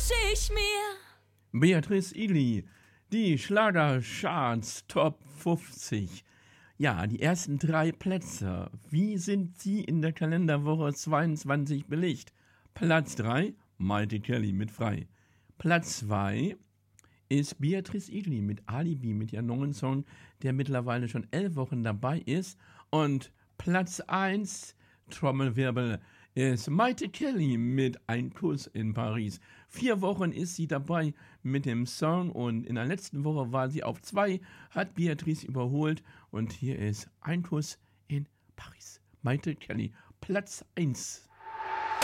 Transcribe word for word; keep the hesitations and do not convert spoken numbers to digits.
wünsch ich mir. Beatrice Egli, die Schlagercharts Top fünfzig. Ja, die ersten drei Plätze. Wie sind sie in der Kalenderwoche zweiundzwanzig belegt? Platz drei, Maite Kelly mit Frei. Platz zwei ist Beatrice Egli mit Alibi, mit ihrem neuen Song, der mittlerweile schon elf Wochen dabei ist. Und Platz eins, Trommelwirbel, ist Maite Kelly mit Ein Kuss in Paris. Vier Wochen ist sie dabei mit dem Song und in der letzten Woche war sie auf zwei, hat Beatrice überholt und hier ist Ein Kuss in Paris. Maite Kelly, Platz eins.